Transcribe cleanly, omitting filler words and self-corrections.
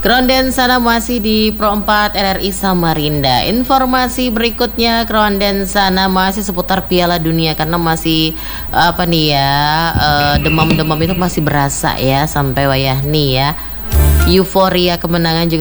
Gronden sana masih di Pro 4 RRI Samarinda. Informasi berikutnya Gronden sana masih seputar Piala Dunia karena masih apa nih ya, demam-demam itu masih berasa ya sampai wayah nih ya. Euforia kemenangan juga